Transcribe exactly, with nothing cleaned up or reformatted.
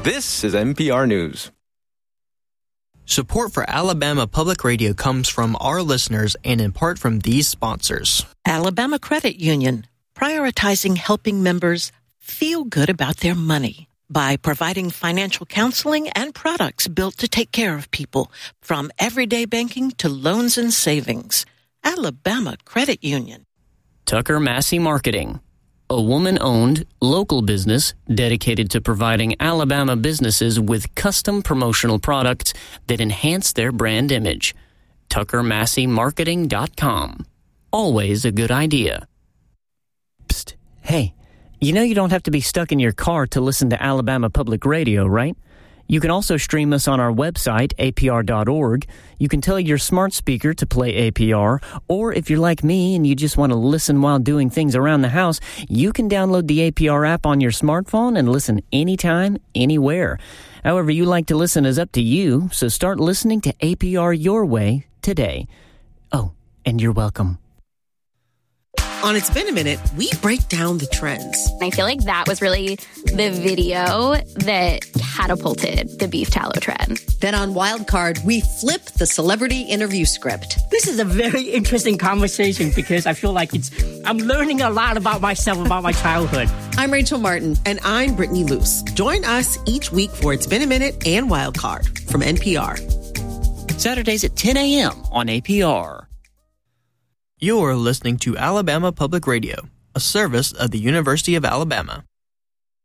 This is N P R News. Support for Alabama Public Radio comes from our listeners and in part from these sponsors. Alabama Credit Union, prioritizing helping members feel good about their money by providing financial counseling and products built to take care of people, from everyday banking to loans and savings. Alabama Credit Union. Tucker Massey Marketing, a woman-owned, local business dedicated to providing Alabama businesses with custom promotional products that enhance their brand image. tucker massey marketing dot com. Always a good idea. Psst. Hey, you know you don't have to be stuck in your car to listen to Alabama Public Radio, right? You can also stream us on our website, A P R dot org. You can tell your smart speaker to play A P R, or if you're like me and you just want to listen while doing things around the house, you can download the A P R app on your smartphone and listen anytime, anywhere. However you like to listen is up to you, so start listening to A P R your way today. Oh, and you're welcome. On It's Been a Minute, we break down the trends. I feel like that was really the video that catapulted the beef tallow trend. Then on Wildcard, we flip the celebrity interview script. This is a very interesting conversation because I feel like it's I'm learning a lot about myself, about my childhood. I'm Rachel Martin. And I'm Brittany Luce. Join us each week for It's Been a Minute and Wildcard from N P R. Saturdays at ten a.m. on A P R. You are listening to Alabama Public Radio, a service of the University of Alabama.